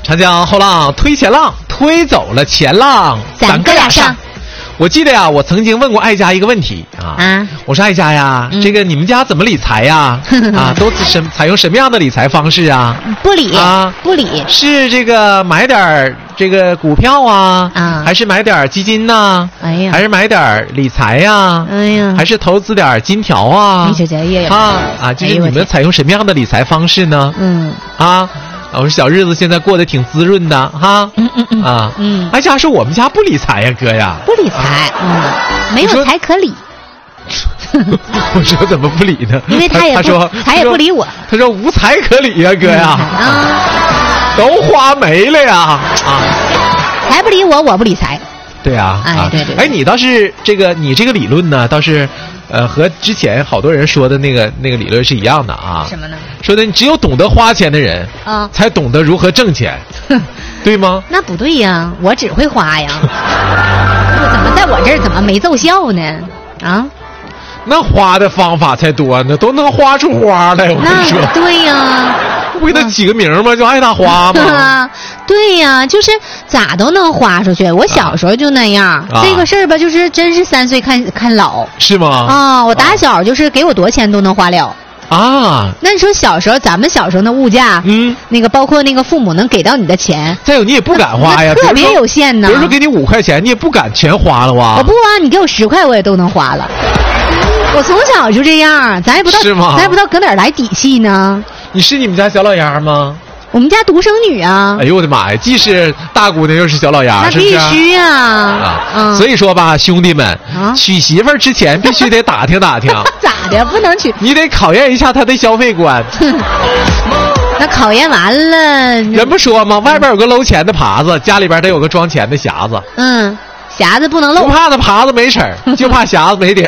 长江后浪推前浪，推走了前浪， 咱哥俩上。 我记得呀，我曾经问过爱家一个问题啊，我说爱家呀，这个你们家怎么理财呀？都采用什么样的理财方式啊？ 不理啊，不理。 是这个买点这个股票啊，还是买点基金呐？ 哎呀， 还是买点理财呀？ 哎呀， 还是投资点金条啊？就是你们采用什么样的理财方式呢？我说小日子现在过得挺滋润的哈，爱家说我们家不理财呀，哥呀， 不理财，没有财可理。 我说怎么不理呢？ 因为他说财也不理我， 他说无财可理呀，哥呀，都花没了呀， 财不理我，我不理财。 对啊，对，你倒是你这个理论呢，倒是。和之前好多人说的那个理论是一样的啊。 什么呢？ 说的你只有懂得花钱的人才懂得如何挣钱，对吗？ 那不对呀，我只会花呀。怎么在我这儿怎么没奏效呢？啊？ 那花的方法才多呢，都能花出花来。我跟你说， 对呀。 不给他起个名吗？就爱他花吗？ 对呀，就是咋都能花出去。我小时候就那样，这个事儿吧，就是真是3岁看老， 是吗？ 我打小就是给我多少钱都能花了啊。 那你说小时候咱们小时候那物价，那个包括那个父母能给到你的钱， 再有你也不敢花呀， 特别有限呢。 比如说给你5块钱，你也不敢全花了哇。 我不啊，你给我10块我也都能花了。我从小就这样，咱也不知道是吗？ 咱也不知道搁哪儿来底气呢。 你是你们家小老丫吗？ 我们家独生女啊！ 哎呦我的妈呀，既是大姑娘又是小老丫， 那必须所以说吧，兄弟们，娶媳妇儿之前必须得打听打听。 咋的？不能娶？ 你得考验一下他的消费观。 那考验完了， 人不说吗？外边有个搂钱的耙子，家里边得有个装钱的匣子。 匣子不能漏。 不怕那耙子没齿儿，就怕匣子没底儿。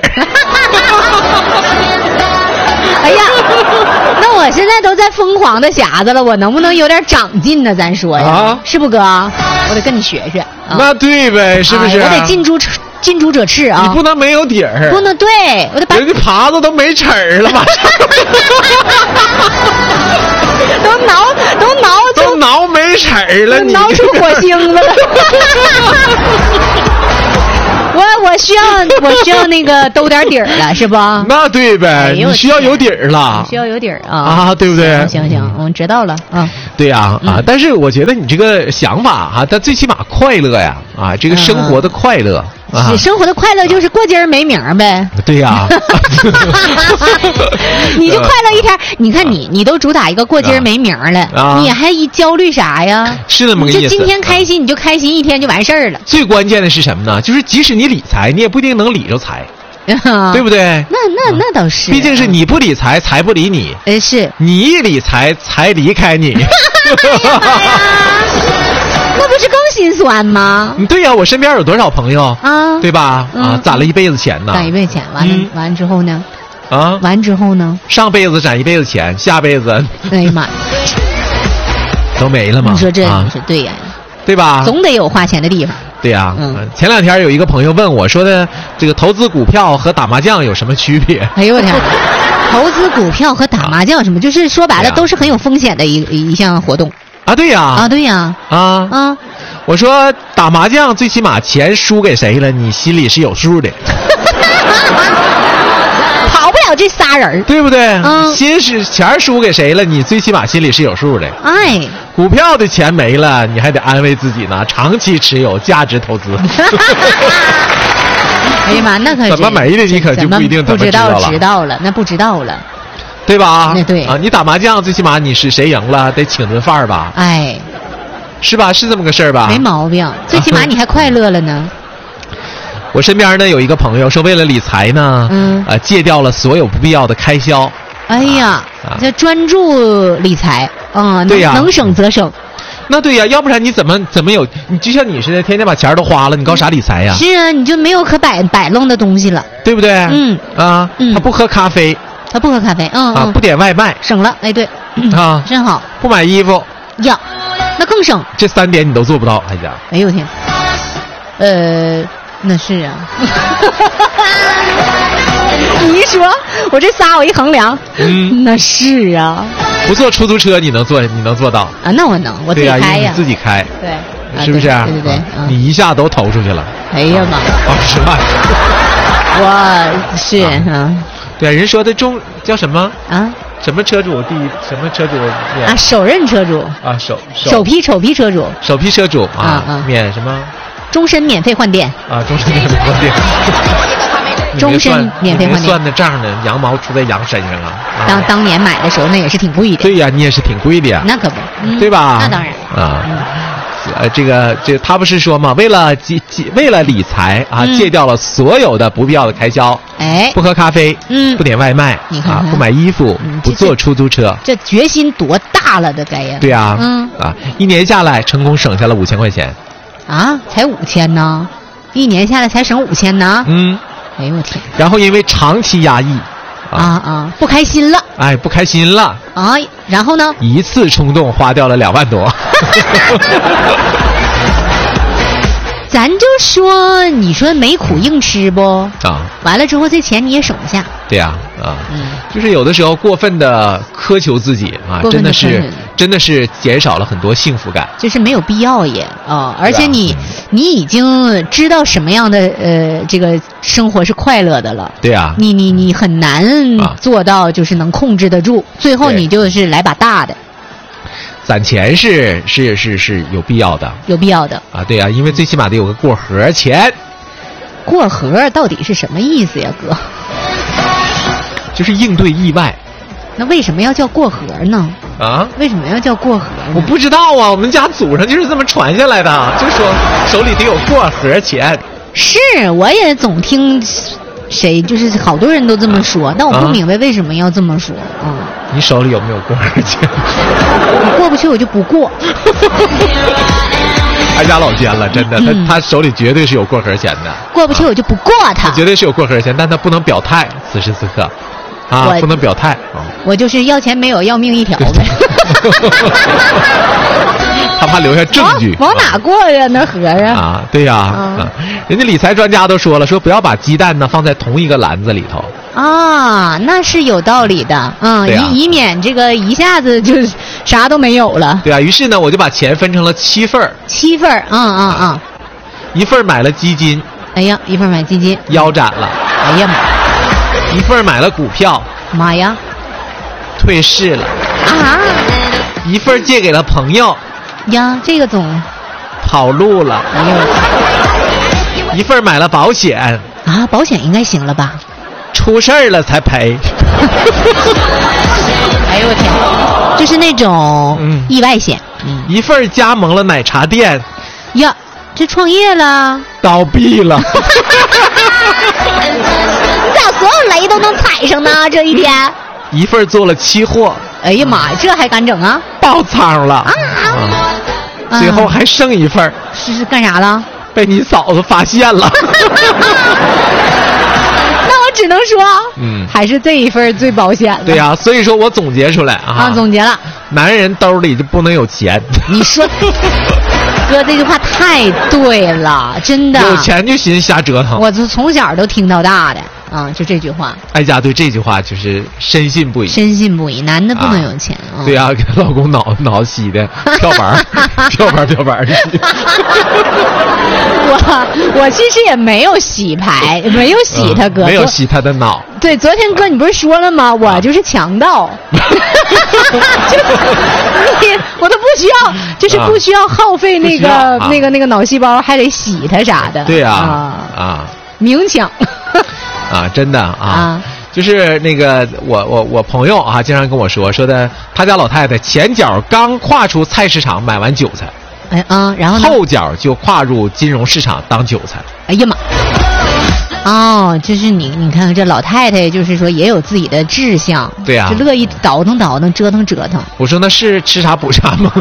哎呀，那我现在都在疯狂的匣子了，我能不能有点长进呢？咱说呀，是不哥？我得跟你学学。 那对呗，是不是？ 我得近朱者赤啊！ 你不能没有底儿， 不能对，我得把人家耙子都没齿儿了，马上都挠没齿儿了，你挠出火星子了。我需要那个兜点底儿了，是不？ 那对呗，你需要有底儿了， 需要有底儿啊， 对不对？ 行，我知道了啊。 对呀但是我觉得你这个想法它最起码快乐呀这个生活的快乐生活的快乐就是过今儿没名呗。 对呀， 你就快乐一天。你看你都主打一个过今儿没名了，你还焦虑啥呀？ 是那么个意思。 就今天开心，你就开心一天就完事儿了。 最关键的是什么呢？就是即使你理财，你也不一定能理着财。对不对？ 那倒是， 毕竟是你不理财，财不理你。 是你一理财，财离开你。 那不是更心酸吗？ 对呀，我身边有多少朋友对吧？攒了一辈子钱呢。 攒一辈子钱，完之后呢？完之后呢？ 上辈子攒一辈子钱，下辈子， 哎呀妈呀， 都没了吗？ 你说这是对呀， 对吧？ 总得有花钱的地方。 对呀，前2天有一个朋友问我说的，这个投资股票和打麻将有什么区别？ 哎呦我天！投资股票和打麻将什么，就是说白了都是很有风险的一项活动对呀对呀我说打麻将最起码钱输给谁了，你心里是有数的。 跑不了这仨人， 对不对？钱输给谁了，你最起码心里是有数的。股票的钱没了，你还得安慰自己呢，长期持有，价值投资。 哎呀妈，那可怎么没的你可就不一定怎么知道了。 知道了，那不知道了， 对吧？ 对你打麻将最起码你是谁赢了，得请顿饭吧？是吧？是这么个事儿吧？ 没毛病，最起码你还快乐了呢。 我身边呢有一个朋友说，为了理财呢，戒掉了所有不必要的开销。 哎呀，这专注理财对呀， 能省则省。 那对呀，要不然你怎么有？你就像你似的，天天把钱都花了，你搞啥理财呀？ 是啊，你就没有可摆弄的东西了， 对不对？他不喝咖啡，不点外卖， 省了。哎，对真好。 不买衣服呀，那更省。 这3点你都做不到，还讲？ 哎呦天，那是啊。你一说，我这仨我一衡量，那是啊。 不坐出租车你能做到啊？那我能，我自己开呀， 你自己开， 对， 是不是？ 对， 你一下都投出去了。 哎呀妈 ，20万！ 我是对，人说的叫什么啊？ 什么车主什么车主啊？首任车主啊， 首批车主， 首批车主啊，免什么？ 终身免费换电啊！终身免费换电。 终身免费换电算的账呢？羊毛出在羊身上啊！ 当年买的时候那也是挺贵的。 对呀，你也是挺贵的呀。 那可不， 对吧？ 那当然啊。这个他不是说嘛，为了理财啊，戒掉了所有的不必要的开销，不喝咖啡，不点外卖， 你看不买衣服，不坐出租车， 这决心多大了的该呀？ 对呀，1年下来成功省下了5000块钱， 啊，才5000呢，1年下来才省5000呢，哎呦我天！ 然后因为长期压抑， 不开心了， 不开心了啊，然后呢？ 一次冲动花掉了2万多。 咱就说，你说没苦硬吃不啊？ 完了之后，这钱你也省不下。 对呀，就是有的时候过分的苛求自己啊，真的是减少了很多幸福感， 就是没有必要也而且你已经知道什么样的这个生活是快乐的了。 对呀， 你很难做到就是能控制得住，最后你就是来把大的。 攒钱是有必要的，啊，对呀，因为最起码得有个过河钱。 过河到底是什么意思呀，哥？ 就是应对意外。 那为什么要叫过河呢？ 啊？ 为什么要叫过河呢？ 我不知道啊，我们家祖上就是这么传下来的，就说手里得有过河钱。 是，我也总听谁就是好多人都这么说，但我不明白为什么要这么说啊。 你手里有没有过河钱？ 我过不去我就不过。 他家老奸了，真的，他手里绝对是有过河钱的。 过不去我就不过他。 绝对是有过河钱，但他不能表态，此时此刻，不能表态。 我就是要钱没有，要命一条呗。 他怕留下证据。 往哪过呀？那河啊？ 对呀，人家理财专家都说了，说不要把鸡蛋呢放在同一个篮子里头。 啊，那是有道理的，以免这个一下子就啥都没有了。 对啊，于是呢，我就把钱分成了7份 ，7份， 一份买了基金， 哎呀，一份买基金， 腰斩了， 哎呀妈， 一份买了股票， 妈呀， 退市了， 啊， 一份借给了朋友， 呀，这个总跑路了， 哎呦， 一份买了保险， 啊，保险应该行了吧？ 出事儿了才赔。 哎呦我天，就是那种意外险。 一份加盟了奶茶店， 呀，这创业了， 倒闭了。 你咋所有雷都能踩上呢？这一天。 一份做了期货， 哎呀妈呀，这还敢整啊？ 爆仓了最后还剩一份。 是干啥了？ 被你嫂子发现了。 只能说，还是这一份最保险了。 对呀，所以说我总结出来总结了， 男人兜里就不能有钱。 你说，哥这句话太对了，真的。 有钱就寻瞎折腾。 我从小都听到大的就这句话。 哀家对这句话就是深信不疑。 深信不疑，男的不能有钱。 对呀，给老公脑洗的跳板的洗。 我其实也没有洗牌，没有洗他哥， 没有洗他的脑。 对，昨天哥你不是说了吗？我就是强盗，我都不需要，就是不需要耗费那个脑细胞，还得洗他啥的。 对呀， 明抢。 真的就是那个我朋友经常跟我说的，他家老太太前脚刚跨出菜市场买完韭菜。 然后呢？ 后脚就跨入金融市场当韭菜。 哎呀妈！就是你看看这老太太，就是说也有自己的志向。 对呀， 就乐意倒腾，折腾。 我说那是吃啥补啥吗？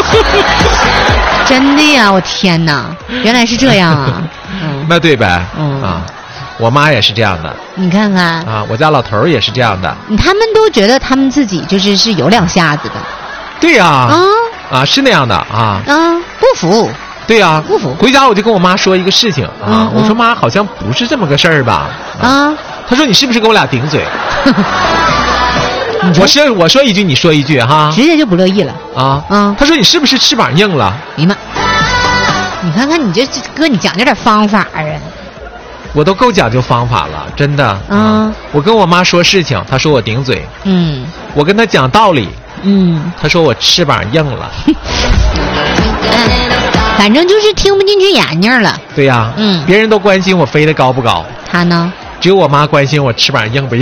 真的呀！我天哪，原来是这样啊！ 那对呗。我妈也是这样的。你看看我家老头也是这样的。 他们都觉得他们自己是有两下子的。 对呀。是那样的不服。 对呀， 不服。 回家我就跟我妈说一个事情我说妈，好像不是这么个事儿吧？ 她说你是不是跟我俩顶嘴？ 我说一句，你说一句哈， 直接就不乐意了啊！ 他说你是不是翅膀硬了？ 哎呀妈！你看看你这哥，你讲究点方法啊！ 我都够讲究方法了，真的。我跟我妈说事情，她说我顶嘴。我跟她讲道理。她说我翅膀硬了。 反正就是听不进去眼睛了。 对呀。别人都关心我飞得高不高， 他呢？ 只有我妈关心我翅膀硬不硬。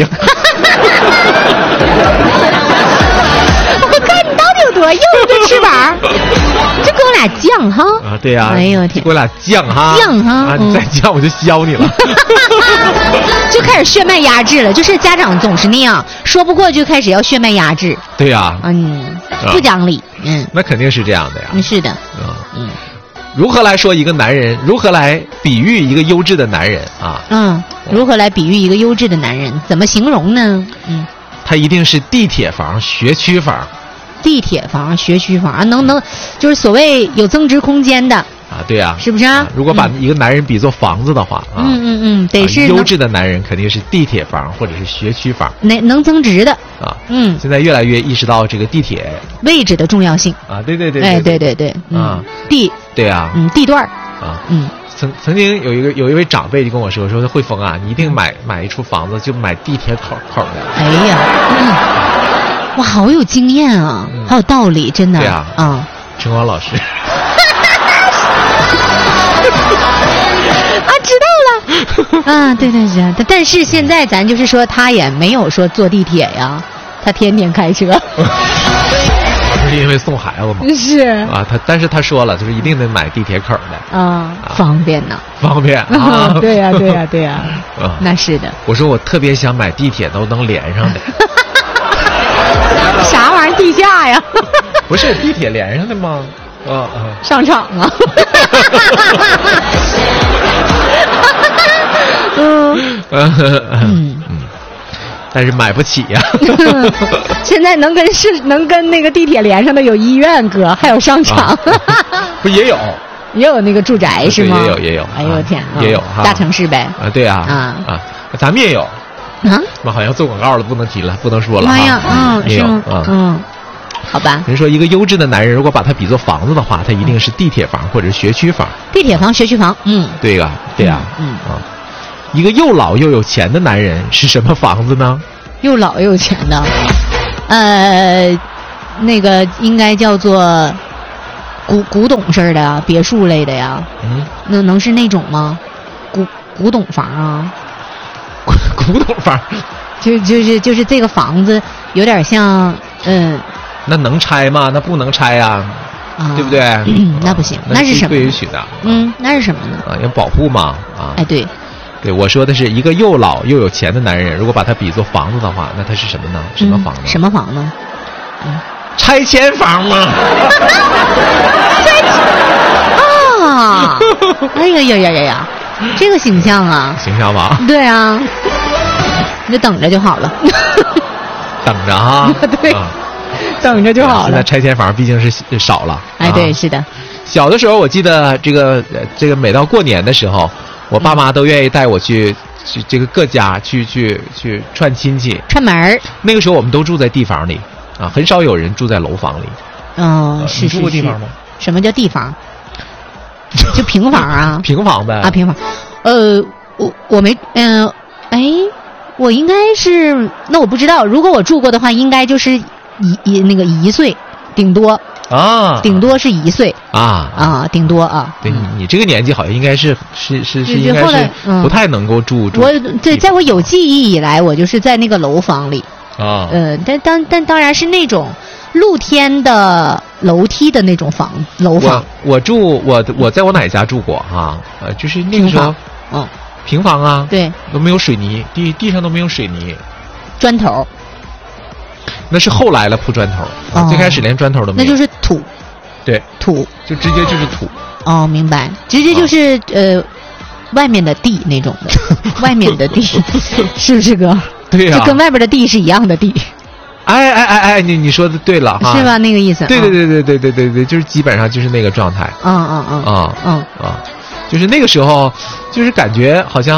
我看你到底有多硬，这翅膀。就跟我俩犟哈对呀， 哎呦天， 跟我俩犟哈，你再犟我就削你了。 就开始血脉压制了，就是家长总是那样，说不过就开始要血脉压制。 对呀， 不讲理， 那肯定是这样的呀。 是的， 如何来说一个男人？如何来比喻一个优质的男人啊？ 如何来比喻一个优质的男人？怎么形容呢？ 他一定是地铁房、学区房。 地铁房、学区房啊，能，就是所谓有增值空间的对呀， 是不是如果把一个男人比作房子的话得是优质的男人肯定是地铁房或者是学区房， 能增值的现在越来越意识到这个地铁位置的重要性对，对对啊， 地段曾经有一位长辈就跟我说汇丰啊，你一定买一处房子就买地铁口的。 哎呀，哇，好有经验啊，好有道理，真的。 对啊，陈光老师。 知道了。对，但是现在咱就是说，他也没有说坐地铁呀，他天天开车。 不是因为送孩子吗？ 是但是他说了，就是一定得买地铁口的方便呢。 方便对呀，那是的。 我说我特别想买地铁都能连上的。 啥玩意儿地下呀？ 不是地铁连上的吗？ 商场啊。 但是买不起呀。 现在能跟那个地铁连上的有医院哥，还有商场。 不也有那个住宅是吗？ 也有。 哎呦天， 也有大城市呗。 对啊，咱们也有。妈，好像做广告了，不能提了，不能说了。 妈呀， 也有好吧。 人说一个优质的男人，如果把他比作房子的话，他一定是地铁房或者学区房。 地铁房、学区房， 对呀，一个又老又有钱的男人是什么房子呢？ 又老又有钱的，那个应该叫做古董式的呀，别墅类的呀。能是那种吗？古董房啊。 古董房， 就是这个房子有点像那能拆吗？那不能拆呀，对不对？ 那不行，那是什么？ 不允许的。 那是什么呢？ 要保护嘛。对，我说的是一个又老又有钱的男人，如果把他比作房子的话，那他是什么呢？什么房呢？ 什么房呢？ 拆迁房吗？ 哎呀，这个形象啊， 形象吧？ 对啊，你就等着就好了。 等着啊。 对，等着就好了。 现在拆迁房毕竟是少了。 对，是的。 小的时候，我记得这个每到过年的时候，我爸妈都愿意带我去这个各家去串亲戚、 串门。 那个时候我们都住在地房里很少有人住在楼房里。 是。 你住过地房吗？ 什么叫地房？就平房啊。 平房呗。 平房。我没我应该是，那我不知道。如果我住过的话，应该就是1岁，顶多顶多是1岁顶多对，你这个年纪好像应该是应该是不太能够住。 对，在我有记忆以来，我就是在那个楼房里但当然是那种露天的楼梯的那种楼房。 我在我奶家住过就是那个时候平房对， 都没有水泥，地上都没有水泥， 砖头。 那是后来了铺砖头，最开始连砖头都没有。 那就是土。 对， 土就直接就是土。 明白，直接就是外面的地那种的，外面的地，是不是哥？ 对呀， 就跟外边的地是一样的地。 你说的对了是吧？那个意思。 对，就是基本上就是那个状态。 就是那个时候， 就是感觉好像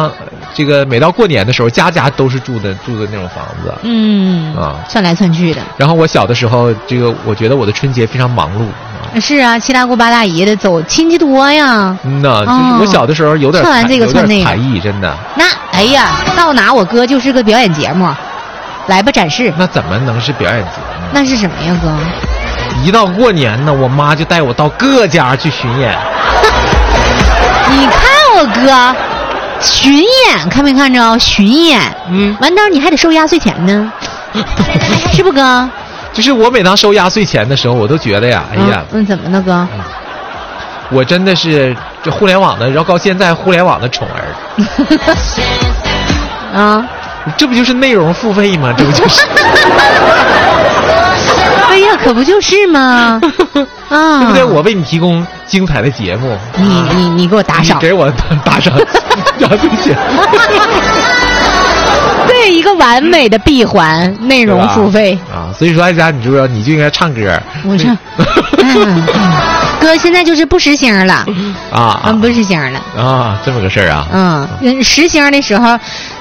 这个每到过年的时候，家家都是住的那种房子。 窜来窜去的。 然后我小的时候，这个我觉得我的春节非常忙碌。 是啊，七大姑八大姨的走，亲戚多呀。 就是我小的时候有点串完这个串那个才艺，真的。 那哎呀，到哪我哥就是个表演节目，来吧展示。 那怎么能是表演节目？ 那是什么呀，哥？ 一到过年呢，我妈就带我到各家去巡演。 你看我哥巡演，看没看着？巡演，完到你还得收压岁钱呢，是不哥？ 就是我每当收压岁钱的时候，我都觉得呀，哎呀， 怎么了哥？ 我真的是这互联网的，然后到现在互联网的宠儿。这不就是内容付费吗？这不就是？ 哎呀，可不就是吗？ 对不对？我为你提供精彩的节目， 你给我打赏， 你给我打赏压岁钱。 对，一个完美的闭环，内容付费所以说艾佳，你知不知道，你就应该唱歌。 我唱。哥，现在就是不实行了不实行了这么个事儿啊。 实行的时候，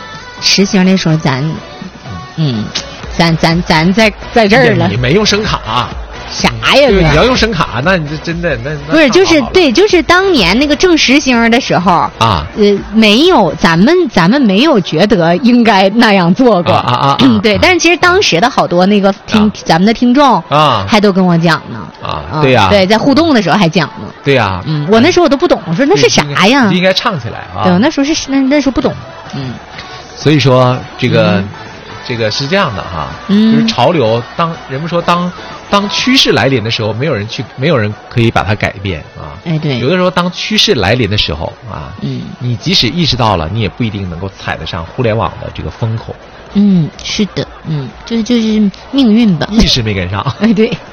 咱在这儿了。 你没用声卡。 啥呀？ 你要用声卡，那你这真的那不是，就是当年那个正实行的时候没有咱们没有觉得应该那样做过对，但是其实当时的好多那个咱们的听众还都跟我讲呢对呀， 对，在互动的时候还讲呢， 对呀， 我那时候我都不懂，我说那是啥呀？ 应该唱起来对，我那时候那时候不懂， 所以说这个是这样的就是潮流，人们说当趋势来临的时候，没有人可以把它改变对， 有的时候当趋势来临的时候你即使意识到了，你也不一定能够踩得上互联网的这个风口。 是的，就是命运吧， 意识没跟上。 对。